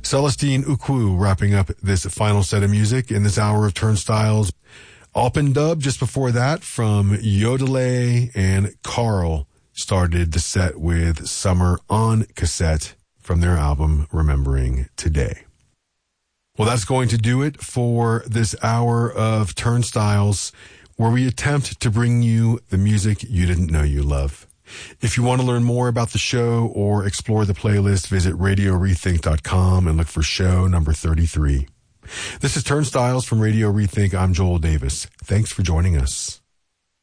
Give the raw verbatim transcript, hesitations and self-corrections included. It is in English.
Celestine Ukwu wrapping up this final set of music in this hour of Turnstiles. Alpendub just before that from Yodele, and Carl started the set with Summer on Cassette from their album Remembering Today. Well, that's going to do it for this hour of Turnstiles, where we attempt to bring you the music you didn't know you love. If you want to learn more about the show or explore the playlist, visit radio rethink dot com and look for show number thirty-three. This is Turnstiles from Radio Rethink. I'm Joel Davis. Thanks for joining us.